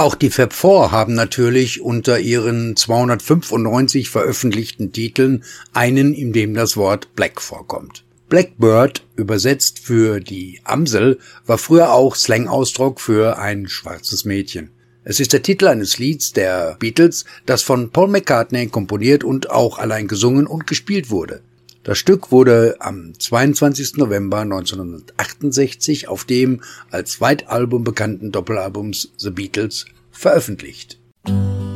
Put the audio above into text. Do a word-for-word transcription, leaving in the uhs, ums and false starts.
Auch die Fab Four haben natürlich unter ihren zweihundertfünfundneunzig veröffentlichten Titeln einen, in dem das Wort Black vorkommt. Blackbird, übersetzt für die Amsel, war früher auch Slang-Ausdruck für ein schwarzes Mädchen. Es ist der Titel eines Lieds der Beatles, das von Paul McCartney komponiert und auch allein gesungen und gespielt wurde. Das Stück wurde am zweiundzwanzigsten November neunzehnhundertachtundsechzig auf dem als White Album bekannten Doppelalbums The Beatles veröffentlicht.